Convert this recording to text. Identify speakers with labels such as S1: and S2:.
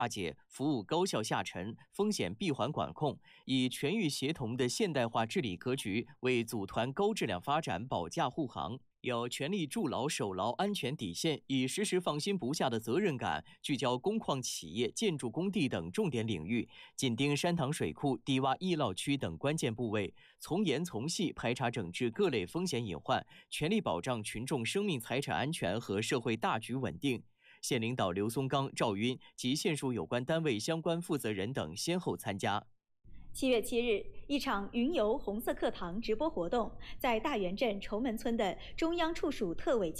S1: 化解服务高效下沉、风险闭环管控，以全域协同的现代化治理格局，为组团高质量发展保驾护航。要全力筑牢守牢安全底线，以时时放心不下的责任感，聚焦工矿企业、建筑工地等重点领域，紧盯山塘水库、低洼易涝区等关键部位，从严从细排查整治各类风险隐患，全力保障群众生命财产安全和社会大局稳定。县领导刘松刚、赵云及县属有关单位相关负责人等先后参加。
S2: 7月7日，一场云游红色课堂直播活动在大源镇稠门村的中央处属特委机